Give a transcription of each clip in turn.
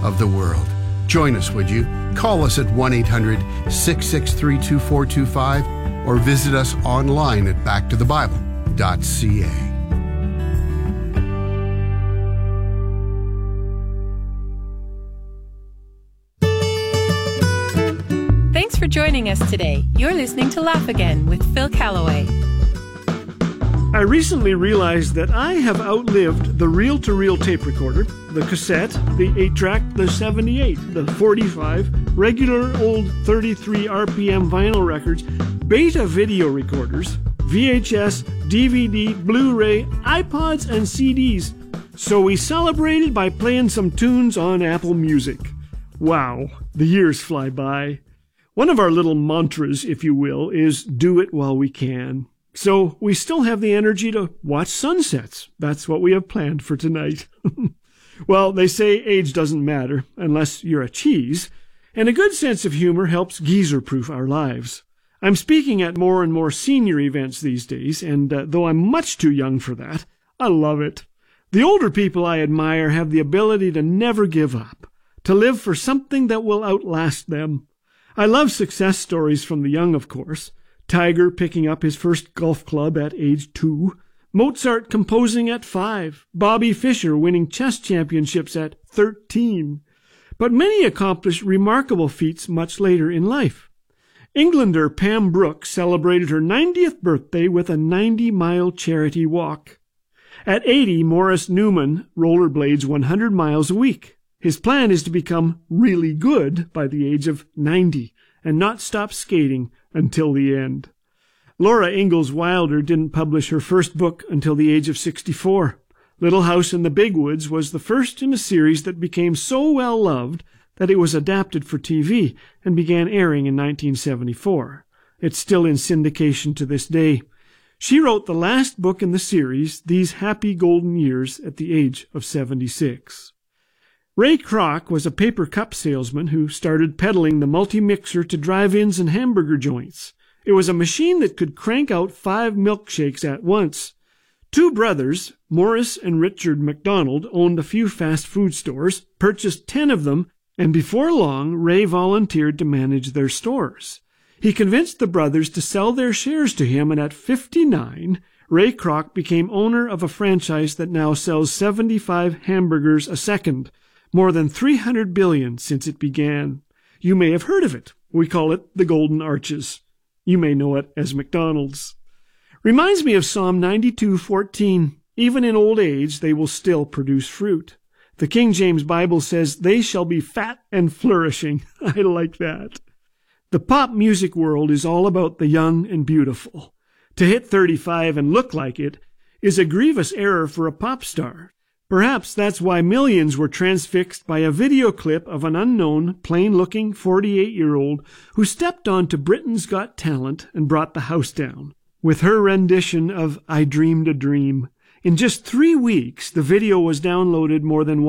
of the world. Join us, would you? Call us at 1-800-663-2425 or visit us online at backtothebible.ca. Thanks for joining us today. You're listening to Laugh Again with Phil Callaway. I recently realized that I have outlived the reel-to-reel tape recorder, the cassette, the 8-track, the 78, the 45, regular old 33 RPM vinyl records, beta video recorders, VHS, DVD, Blu-ray, iPods, and CDs. So we celebrated by playing some tunes on Apple Music. Wow, the years fly by. One of our little mantras, if you will, is do it while we can. So we still have the energy to watch sunsets. That's what we have planned for tonight. Well, they say age doesn't matter unless you're a cheese, and a good sense of humor helps geezer-proof our lives. I'm speaking at more and more senior events these days, and though I'm much too young for that, I love it. The older people I admire have the ability to never give up, to live for something that will outlast them. I love success stories from the young, of course. Tiger picking up his first golf club at age 2, Mozart composing at 5, Bobby Fischer winning chess championships at 13. But many accomplish remarkable feats much later in life. Englander Pam Brooks celebrated her 90th birthday with a 90-mile charity walk. At 80, Morris Newman rollerblades 100 miles a week. His plan is to become really good by the age of 90 and not stop skating until the end. Laura Ingalls Wilder didn't publish her first book until the age of 64. Little House in the Big Woods was the first in a series that became so well loved that it was adapted for TV and began airing in 1974. It's still in syndication to this day. She wrote the last book in the series, These Happy Golden Years, at the age of 76. Ray Kroc was a paper cup salesman who started peddling the multi-mixer to drive-ins and hamburger joints. It was a machine that could crank out 5 milkshakes at once. 2 brothers, Morris and Richard McDonald, owned a few fast food stores, purchased 10 of them, and before long, Ray volunteered to manage their stores. He convinced the brothers to sell their shares to him, and at 59, Ray Kroc became owner of a franchise that now sells 75 hamburgers a second. More than 300 billion since it began. You may have heard of it. We call it the Golden Arches. You may know it as McDonald's. Reminds me of Psalm 92:14. Even in old age, they will still produce fruit. The King James Bible says, they shall be fat and flourishing. I like that. The pop music world is all about the young and beautiful. To hit 35 and look like it is a grievous error for a pop star. Perhaps that's why millions were transfixed by a video clip of an unknown, plain-looking 48-year-old who stepped onto Britain's Got Talent and brought the house down with her rendition of I Dreamed a Dream. In just 3 weeks, the video was downloaded more than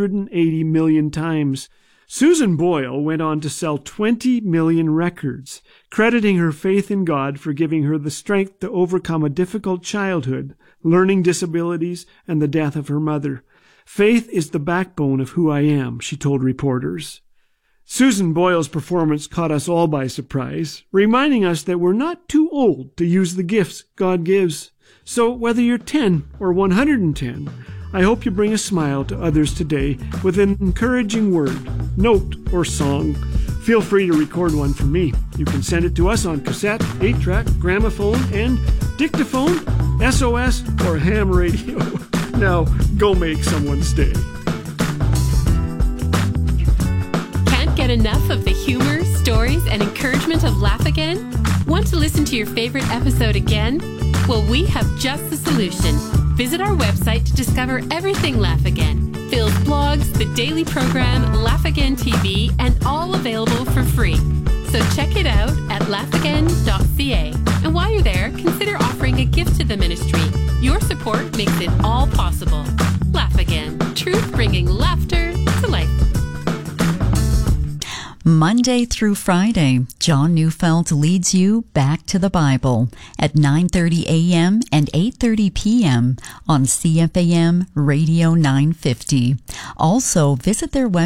180 million times. Susan Boyle went on to sell 20 million records, crediting her faith in God for giving her the strength to overcome a difficult childhood, learning disabilities, and the death of her mother. Faith is the backbone of who I am, she told reporters. Susan Boyle's performance caught us all by surprise, reminding us that we're not too old to use the gifts God gives. So whether you're 10 or 110, I hope you bring a smile to others today with an encouraging word, note, or song. Feel free to record one for me. You can send it to us on cassette, 8-track, gramophone, and dictaphone, SOS, or ham radio. Now, go make someone's day. Can't get enough of the humor, stories, and encouragement of Laugh Again? Want to listen to your favorite episode again? Well, we have just the solution. Visit our website to discover everything Laugh Again. Phil's blogs, the daily program, Laugh Again TV, and all available for free. So check it out at laughagain.ca. And while you're there, consider offering a gift to the ministry. Your support makes it all possible. Laugh Again. Truth bringing laughter to life. Monday through Friday, John Neufeld leads you back to the Bible at 9:30 a.m. and 8:30 p.m. on CFAM Radio 950. Also, visit their website